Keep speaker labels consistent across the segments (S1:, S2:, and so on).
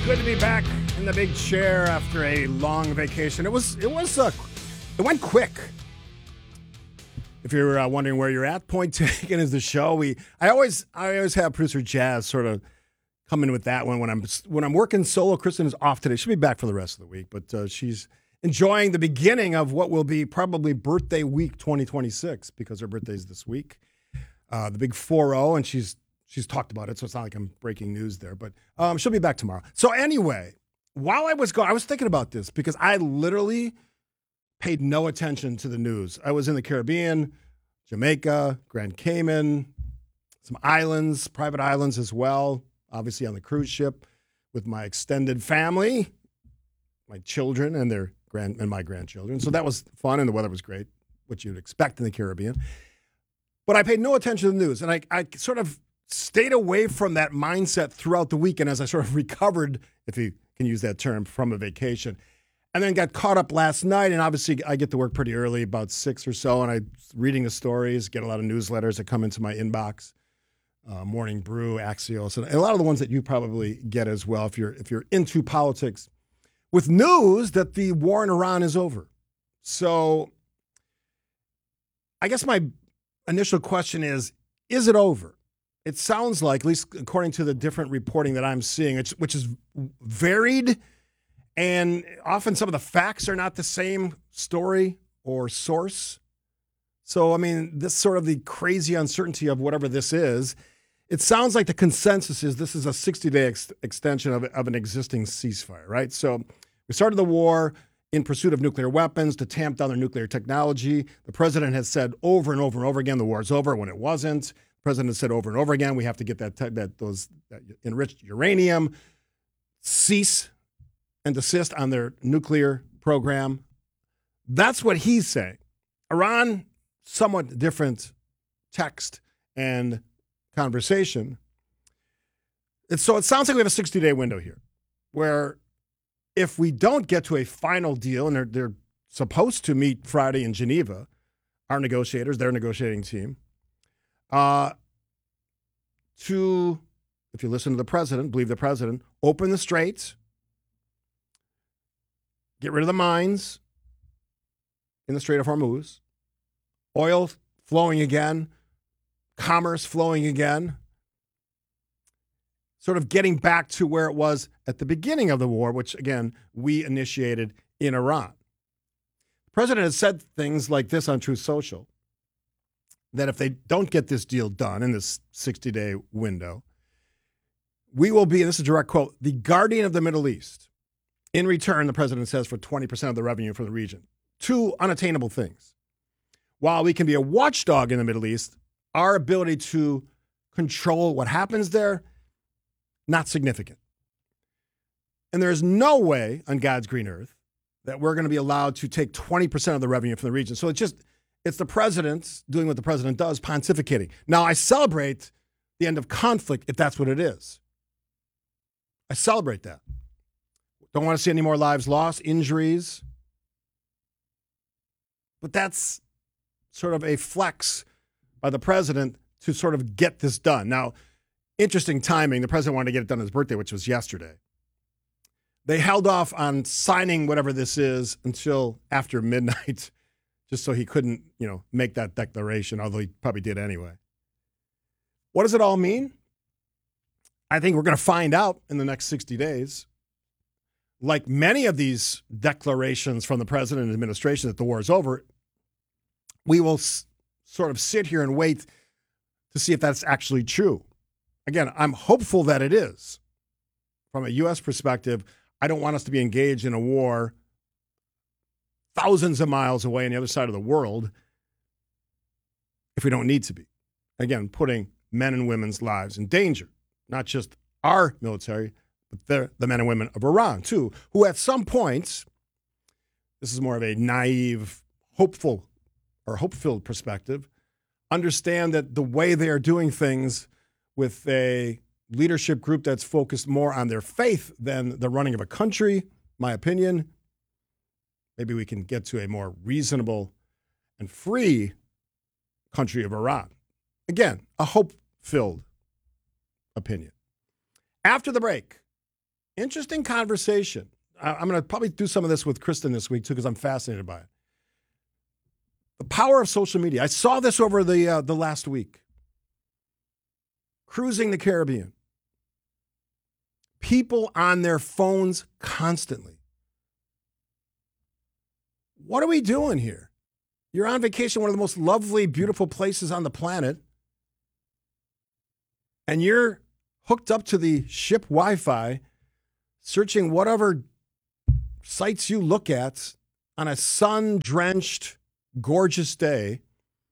S1: good to be back in the big chair after a long vacation. It went quick. If you're wondering where you're at, point taken is the show. I always have producer Jazz sort of come in with that one when I'm working solo. Kristen is off today. She'll be back for the rest of the week, but she's enjoying the beginning of what will be probably birthday week 2026 because her birthday's this week. The big 4-0, and she's talked about it, so it's not like I'm breaking news there. But she'll be back tomorrow. So anyway, while I was gone, I was thinking about this because I literally paid no attention to the news. I was in the Caribbean, Jamaica, Grand Cayman, some islands, private islands as well, obviously on the cruise ship with my extended family, my children and my grandchildren. So that was fun, and the weather was great, what you'd expect in the Caribbean. But I paid no attention to the news, and I sort of stayed away from that mindset throughout the weekend as I sort of recovered, if you can use that term, from a vacation. And then got caught up last night, and obviously I get to work pretty early, about 6 or so, and I'm reading the stories, get a lot of newsletters that come into my inbox, Morning Brew, Axios, and a lot of the ones that you probably get as well if you're into politics, with news that the war in Iran is over. So I guess my initial question is it over? It sounds like, at least according to the different reporting that I'm seeing, which is varied, and often some of the facts are not the same story or source. So, I mean, this sort of the crazy uncertainty of whatever this is, it sounds like the consensus is this is a 60-day extension of an existing ceasefire, right? So we started the war in pursuit of nuclear weapons to tamp down their nuclear technology. The president has said over and over and over again the war is over when it wasn't. The president has said over and over again we have to get that enriched uranium, cease and desist on their nuclear program. That's what he's saying. Iran, somewhat different text and conversation. So it sounds like we have a 60-day window here where if we don't get to a final deal, and they're supposed to meet Friday in Geneva, our negotiators, their negotiating team, to, if you listen to the president, believe the president, open the straits, get rid of the mines in the Strait of Hormuz, oil flowing again, commerce flowing again, sort of getting back to where it was at the beginning of the war, which, again, we initiated in Iran. The president has said things like this on Truth Social, that if they don't get this deal done in this 60-day window, we will be, and this is a direct quote, the guardian of the Middle East. In return, the president says, for 20% of the revenue for the region. Two unattainable things. While we can be a watchdog in the Middle East, our ability to control what happens there, not significant. And there's no way on God's green earth that we're going to be allowed to take 20% of the revenue from the region. So it's the president doing what the president does, pontificating. Now, I celebrate the end of conflict if that's what it is. I celebrate that. Don't want to see any more lives lost, injuries. But that's sort of a flex by the president to sort of get this done. Now, interesting timing. The president wanted to get it done on his birthday, which was yesterday. They held off on signing whatever this is until after midnight, just so he couldn't, make that declaration, although he probably did anyway. What does it all mean? I think we're going to find out in the next 60 days. Like many of these declarations from the president and administration that the war is over, we will sort of sit here and wait to see if that's actually true. Again, I'm hopeful that it is. From a U.S. perspective, I don't want us to be engaged in a war thousands of miles away on the other side of the world if we don't need to be. Again, putting men and women's lives in danger, not just our military, but the men and women of Iran, too, who at some points, this is more of a naive, hopeful or hope-filled perspective, understand that the way they are doing things with a leadership group that's focused more on their faith than the running of a country, my opinion, maybe we can get to a more reasonable and free country of Iran. Again, a hope-filled opinion. After the break, Interesting conversation. I'm going to probably do some of this with Kristen this week, too, because I'm fascinated by it. The power of social media. I saw this over the last week. Cruising the Caribbean. People on their phones constantly. What are we doing here? You're on vacation, one of the most lovely, beautiful places on the planet, and you're hooked up to the ship Wi-Fi, searching whatever sites you look at on a sun-drenched, gorgeous day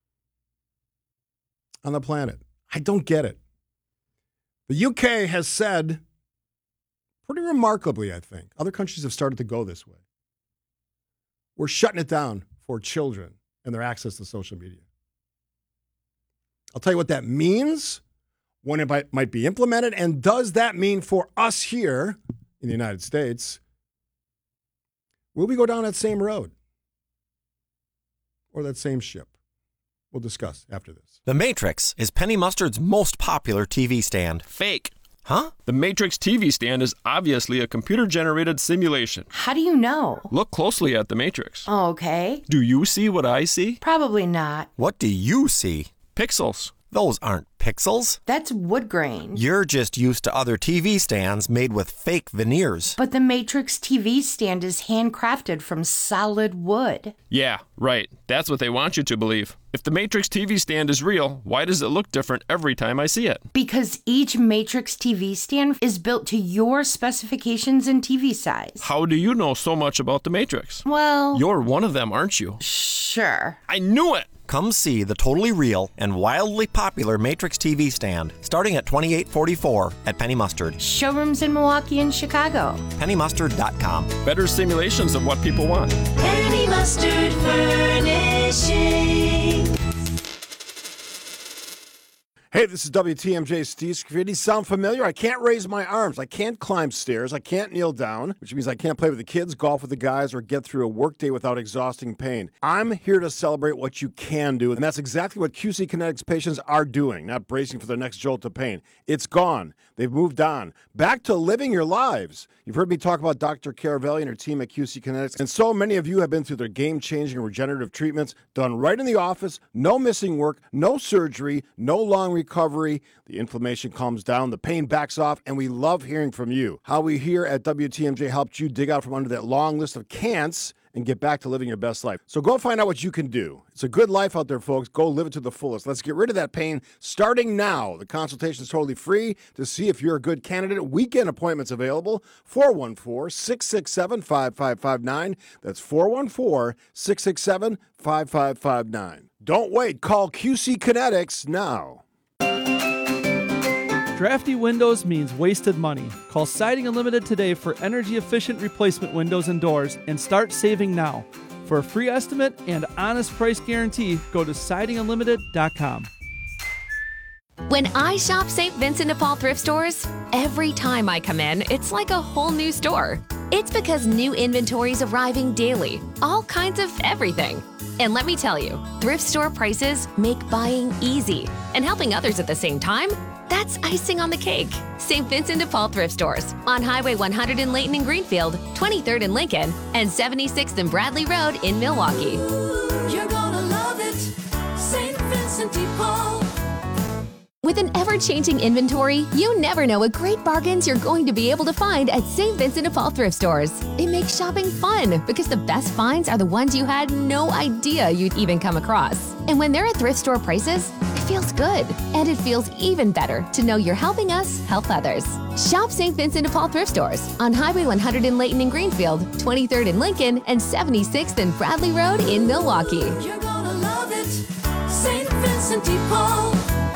S1: on the planet. I don't get it. The UK has said, pretty remarkably, I think, other countries have started to go this way. We're shutting it down for children and their access to social media. I'll tell you what that means, when it might be implemented, and does that mean for us here in the United States, will we go down that same road or that same ship? We'll discuss after this.
S2: The Matrix is Penny Mustard's most popular TV stand.
S3: Fake.
S2: Huh?
S3: The Matrix TV stand is obviously a computer-generated simulation.
S4: How do you know?
S3: Look closely at the Matrix.
S4: Okay.
S3: Do you see what I see?
S4: Probably not.
S2: What do you see?
S3: Pixels.
S2: Those aren't pixels.
S4: That's wood grain.
S2: You're just used to other TV stands made with fake veneers.
S4: But the Matrix TV stand is handcrafted from solid wood.
S3: Yeah, right. That's what they want you to believe. If the Matrix TV stand is real, why does it look different every time I see it?
S4: Because each Matrix TV stand is built to your specifications and TV size.
S3: How do you know so much about the Matrix?
S4: Well...
S3: You're one of them, aren't you?
S4: Sure.
S3: I knew it!
S2: Come see the totally real and wildly popular Matrix TV stand, starting at $28.44 at Penny Mustard.
S4: Showrooms in Milwaukee and Chicago.
S2: PennyMustard.com.
S3: Better simulations of what people want.
S5: Penny Mustard Furnishing.
S1: Hey, this is WTMJ Steve Scaffidi. Sound familiar? I can't raise my arms. I can't climb stairs. I can't kneel down, which means I can't play with the kids, golf with the guys, or get through a workday without exhausting pain. I'm here to celebrate what you can do, and that's exactly what QC Kinetics patients are doing, not bracing for their next jolt of pain. It's gone. They've moved on. Back to living your lives. You've heard me talk about Dr. Caravelli and her team at QC Kinetics, and so many of you have been through their game-changing regenerative treatments done right in the office, no missing work, no surgery, no long recovery. The inflammation calms down, the pain backs off, and we love hearing from you. How we here at WTMJ helped you dig out from under that long list of can'ts and get back to living your best life. So go find out what you can do. It's a good life out there, folks. Go live it to the fullest. Let's get rid of that pain starting now. The consultation is totally free to see if you're a good candidate. Weekend appointments available. 414-667-5559. That's 414-667-5559. Don't wait. Call QC Kinetics now.
S6: Drafty windows means wasted money. Call Siding Unlimited today for energy-efficient replacement windows and doors and start saving now. For a free estimate and honest price guarantee, go to sidingunlimited.com.
S7: When I shop St. Vincent de Paul thrift stores, every time I come in, it's like a whole new store. It's because new inventory is arriving daily, all kinds of everything. And let me tell you, thrift store prices make buying easy. And helping others at the same time, that's icing on the cake. St. Vincent de Paul thrift stores on Highway 100 in Layton and Greenfield, 23rd in Lincoln, and 76th and Bradley Road in Milwaukee.
S5: You're gonna love it, St. Vincent de Paul.
S7: With an ever-changing inventory, you never know what great bargains you're going to be able to find at St. Vincent de Paul thrift stores. It makes shopping fun because the best finds are the ones you had no idea you'd even come across. And when they're at thrift store prices, it feels good. And it feels even better to know you're helping us help others. Shop St. Vincent de Paul thrift stores on Highway 100 in Layton and Greenfield, 23rd in Lincoln, and 76th and Bradley Road in Milwaukee.
S5: You're gonna love it, St. Vincent de Paul.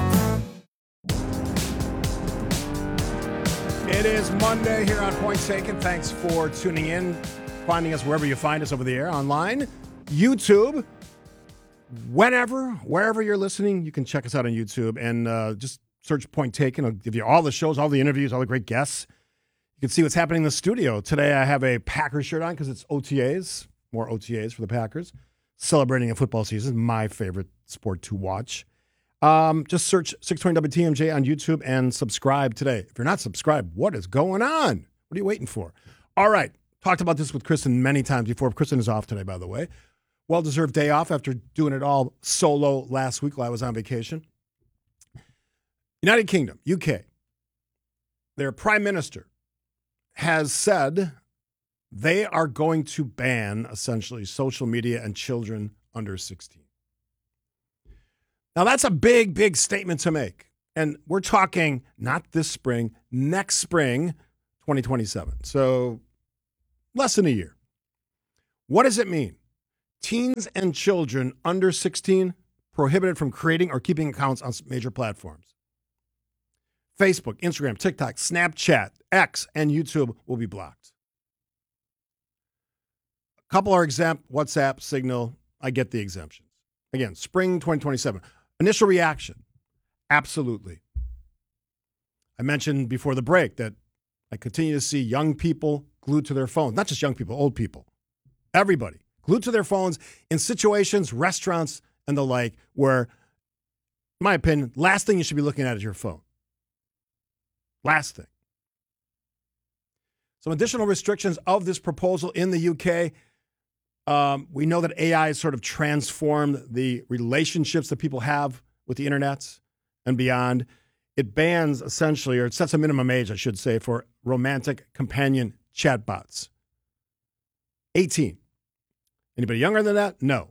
S1: It is Monday here on Point Taken. Thanks for tuning in, finding us wherever you find us over the air, online, YouTube, wherever you're listening, you can check us out on YouTube and just search Point Taken. It'll give you all the shows, all the interviews, all the great guests. You can see what's happening in the studio. Today I have a Packers shirt on because it's OTAs, more OTAs for the Packers, celebrating a football season, my favorite sport to watch. Just search 620 WTMJ on YouTube and subscribe today. If you're not subscribed, what is going on? What What are you waiting for? All right. Talked about this with Kristen many times before. Kristen is off today, by the way. Well-deserved day off after doing it all solo last week while I was on vacation. United Kingdom, UK. Their prime minister has said they are going to ban, essentially, social media and children under 16. Now, that's a big, big statement to make. And we're talking not this spring, next spring, 2027. So less than a year. What does it mean? Teens and children under 16 prohibited from creating or keeping accounts on major platforms. Facebook, Instagram, TikTok, Snapchat, X, and YouTube will be blocked. A couple are exempt, WhatsApp, Signal. I get the exemptions. Again, spring 2027. Initial reaction, absolutely. I mentioned before the break that I continue to see young people glued to their phones. Not just young people, old people. Everybody glued to their phones in situations, restaurants, and the like, where, in my opinion, last thing you should be looking at is your phone. Last thing. Some additional restrictions of this proposal in the UK. We know that AI has sort of transformed the relationships that people have with the internet and beyond. It bans essentially, or it sets a minimum age, I should say, for romantic companion chatbots. 18. Anybody younger than that? No.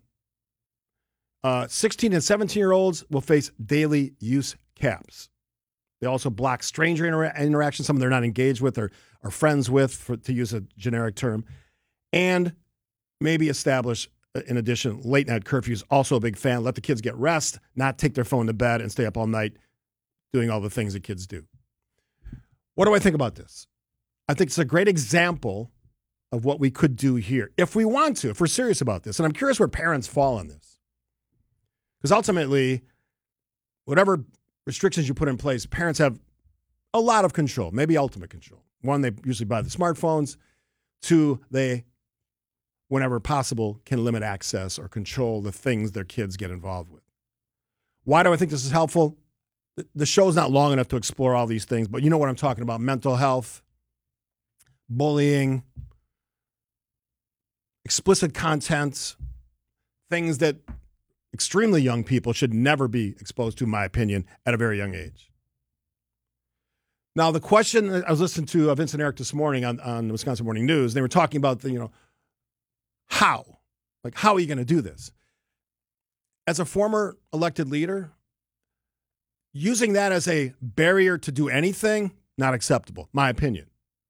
S1: 16 and 17-year-olds will face daily use caps. They also block stranger interaction, someone they're not engaged with or are friends with, to use a generic term. And maybe establish, in addition, late night curfews. Also a big fan. Let the kids get rest, not take their phone to bed and stay up all night doing all the things that kids do. What do I think about this? I think it's a great example of what we could do here if we want to, if we're serious about this. And I'm curious where parents fall on this. Because ultimately, whatever restrictions you put in place, parents have a lot of control, maybe ultimate control. One, they usually buy the smartphones. Two, they, whenever possible, can limit access or control the things their kids get involved with. Why do I think this is helpful? The show's not long enough to explore all these things, but you know what I'm talking about. Mental health, bullying, explicit content, things that extremely young people should never be exposed to, in my opinion, at a very young age. Now, the question, I was listening to Vince and Eric this morning on the Wisconsin Morning News. They were talking about how? Like, how are you going to do this? As a former elected leader, using that as a barrier to do anything, not acceptable, my opinion.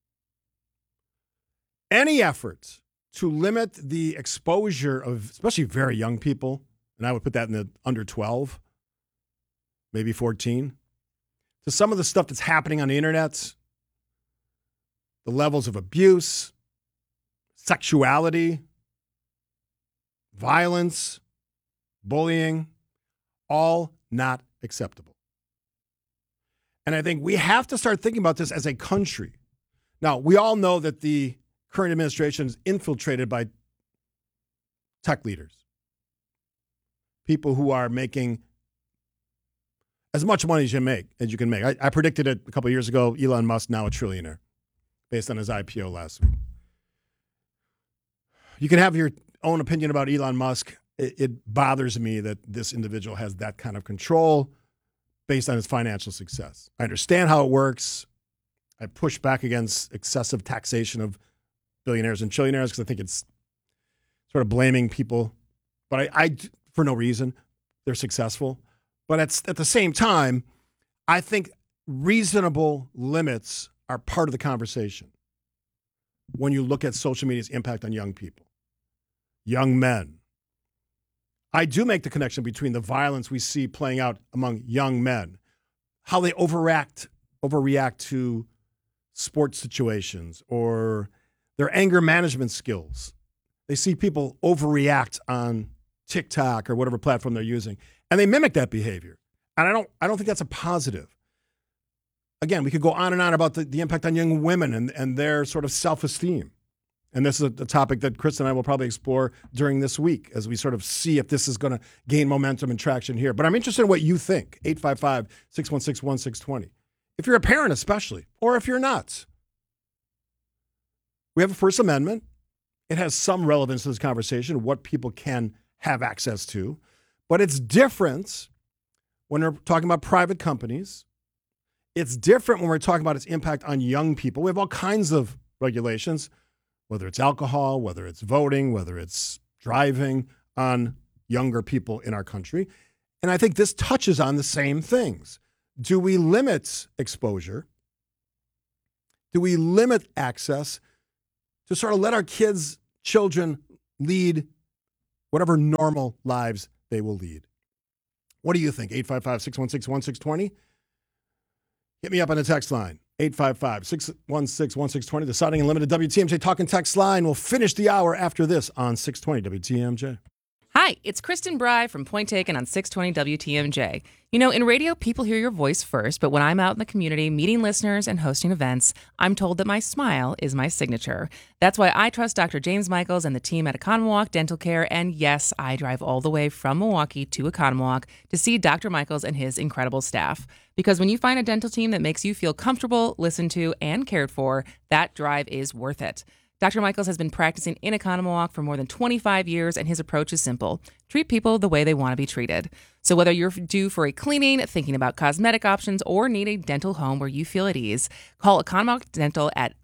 S1: Any efforts to limit the exposure of, especially very young people, and I would put that in the under 12, maybe 14, to some of the stuff that's happening on the internet, the levels of abuse, sexuality, violence, bullying, all not acceptable. And I think we have to start thinking about this as a country. Now, we all know that the current administration is infiltrated by tech leaders. People who are making as much money as you can make. I predicted it a couple of years ago. Elon Musk, now a trillionaire, based on his IPO last week. You can have your own opinion about Elon Musk. It bothers me that this individual has that kind of control based on his financial success. I understand how it works. I push back against excessive taxation of billionaires and trillionaires because I think it's sort of blaming people. But I for no reason, they're successful. But at the same time, I think reasonable limits are part of the conversation when you look at social media's impact on young people, young men. I do make the connection between the violence we see playing out among young men, how they overreact to sports situations or their anger management skills. They see people overreact on TikTok or whatever platform they're using, and they mimic that behavior. And I don't think that's a positive. Again, we could go on and on about the impact on young women and their sort of self-esteem. And this is a topic that Chris and I will probably explore during this week as we sort of see if this is going to gain momentum and traction here. But I'm interested in what you think. 855-616-1620. If you're a parent especially, or if you're not. We have a First Amendment. It has some relevance to this conversation, what people can have access to. But it's different when we're talking about private companies. It's different when we're talking about its impact on young people. We have all kinds of regulations, whether it's alcohol, whether it's voting, whether it's driving, on younger people in our country. And I think this touches on the same things. Do we limit exposure? Do we limit access to sort of let our kids, children lead whatever normal lives they will lead? What do you think? 855-616-1620? Hit me up on the text line. 855-616-1620. The Siding Unlimited WTMJ Talking Text line. We'll finish the hour after this on 620 WTMJ.
S8: Hi, it's Kristen Bry from Point Taken on 620 WTMJ. You know, in radio, people hear your voice first, but when I'm out in the community meeting listeners and hosting events, I'm told that my smile is my signature. That's why I trust Dr. James Michaels and the team at Economawalk Dental Care, and yes, I drive all the way from Milwaukee to Economawalk to see Dr. Michaels and his incredible staff. Because when you find a dental team that makes you feel comfortable, listened to, and cared for, that drive is worth it. Dr. Michaels has been practicing in Economawalk for more than 25 years, and his approach is simple. Treat people the way they want to be treated. So whether you're due for a cleaning, thinking about cosmetic options, or need a dental home where you feel at ease, call Economawalk Dental at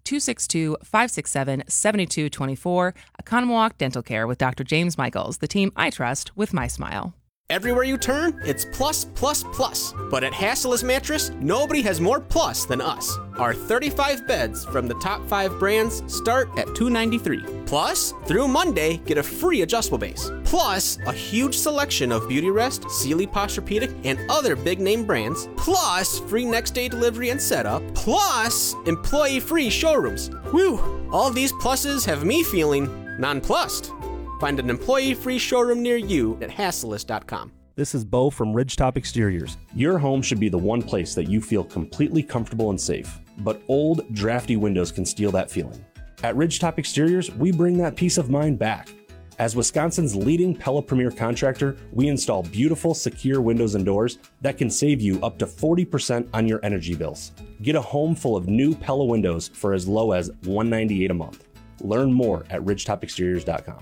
S8: 262-567-7224. Economawalk Dental Care with Dr. James Michaels, the team I trust with my smile.
S9: Everywhere you turn, it's plus, plus, plus. But at Hassellus Mattress, nobody has more plus than us. Our 35 beds from the top 5 brands start at $293. Plus, through Monday, get a free adjustable base. Plus, a huge selection of Beautyrest, Sealy Posturepedic, and other big-name brands. Plus, free next-day delivery and setup. Plus, employee-free showrooms. Whew! All these pluses have me feeling nonplussed. Find an employee-free showroom near you at Hassellus.com.
S10: This is Bo from Ridgetop Exteriors. Your home should be the one place that you feel completely comfortable and safe, but old, drafty windows can steal that feeling. At Ridgetop Exteriors, we bring that peace of mind back. As Wisconsin's leading Pella Premier contractor, we install beautiful, secure windows and doors that can save you up to 40% on your energy bills. Get a home full of new Pella windows for as low as $198 a month. Learn more at ridgetopexteriors.com.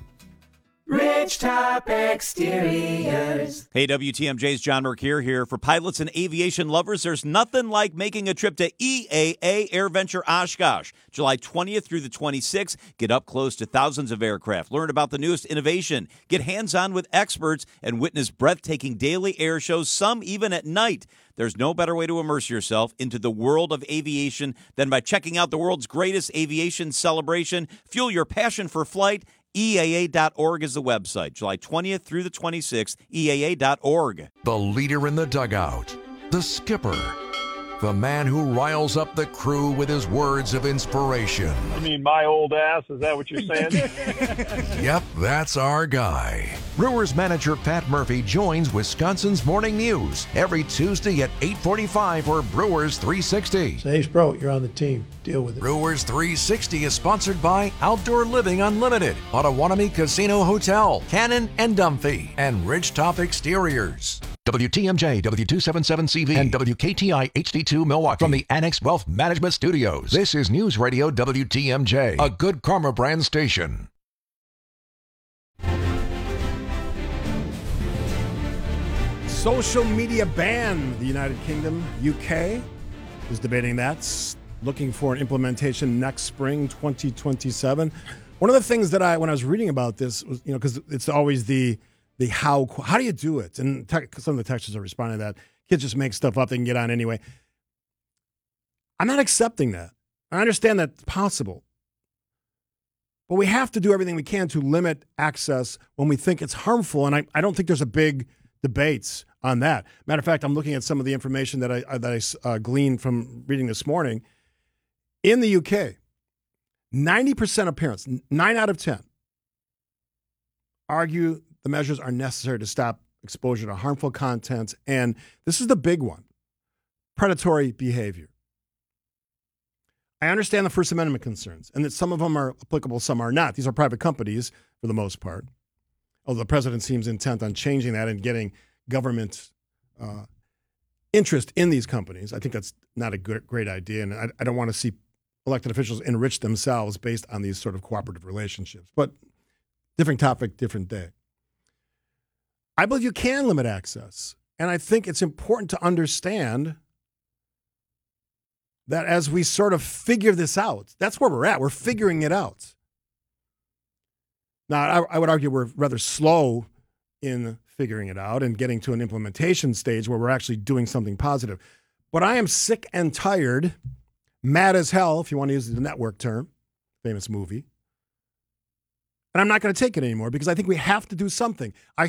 S11: Ridgetop Exteriors. Hey, WTMJ's John Mercure here. For pilots and aviation lovers, there's nothing like making a trip to EAA AirVenture Oshkosh. July 20th through the 26th, get up close to thousands of aircraft, learn about the newest innovation, get hands-on with experts, and witness breathtaking daily air shows, some even at night. There's no better way to immerse yourself into the world of aviation than by checking out the world's greatest aviation celebration. Fuel your passion for flight. EAA.org is the website. July 20th through the 26th, EAA.org.
S12: The leader in the dugout, the skipper, the man who riles up the crew with his words of inspiration.
S13: You mean my old ass? Is that what you're saying?
S12: Yep, that's our guy. Brewers manager Pat Murphy joins Wisconsin's Morning News every Tuesday at 8:45 for Brewers 360.
S14: Say, hey, Spro, you're on the team. Deal with it.
S12: Brewers 360 is sponsored by Outdoor Living Unlimited, Potawatomi Casino Hotel, Cannon and Dumphy, and Ridgetop Exteriors. WTMJ, W277CV, and WKTI HD2 Milwaukee from the Annex Wealth Management Studios. This is News Radio WTMJ, a Good Karma brand station.
S1: Social media ban. The United Kingdom, UK, is debating that, looking for an implementation next spring, 2027. One of the things that when I was reading about this was, because it's always the how do you do it? And some of the texters are responding to that. Kids just make stuff up they can get on anyway. I'm not accepting that. I understand that's possible. But we have to do everything we can to limit access when we think it's harmful. And I don't think there's a big debates on that. Matter of fact, I'm looking at some of the information that I gleaned from reading this morning. In the UK, 90% of parents, 9 out of 10, argue the measures are necessary to stop exposure to harmful content. And this is the big one, predatory behavior. I understand the First Amendment concerns and that some of them are applicable, some are not. These are private companies for the most part, although the president seems intent on changing that and getting government interest in these companies. I think that's not a great idea, and I don't want to see elected officials enrich themselves based on these sort of cooperative relationships. But different topic, different day. I believe you can limit access. And I think it's important to understand that as we sort of figure this out, that's where we're at. We're figuring it out. Now, I would argue we're rather slow in figuring it out and getting to an implementation stage where we're actually doing something positive. But I am sick and tired, mad as hell, if you want to use the network term, famous movie. And I'm not going to take it anymore because I think we have to do something. I